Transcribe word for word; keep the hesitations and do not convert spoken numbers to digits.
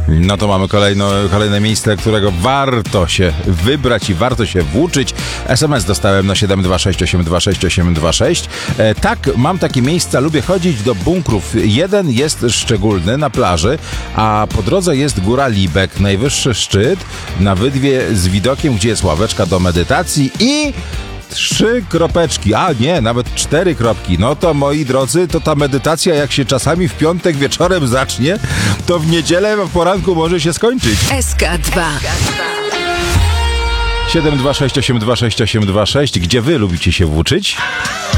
No to mamy kolejno, kolejne miejsce, którego warto się wybrać i warto się włóczyć. es em es dostałem na siedem dwa sześć osiem dwa sześć osiem dwa sześć. E, tak, mam takie miejsca, lubię chodzić do bunkrów. Jeden jest szczególny na plaży, a po drodze jest góra Libek, najwyższy szczyt na wydwie z widokiem, gdzie jest ławeczka do medytacji i trzy kropeczki, a nie, nawet cztery kropki. No to, moi drodzy, to ta medytacja, jak się czasami w piątek wieczorem zacznie, to w niedzielę w poranku może się skończyć. S K dwa siedem dwa sześć osiem dwa sześć osiem dwa sześć. Gdzie wy lubicie się włóczyć?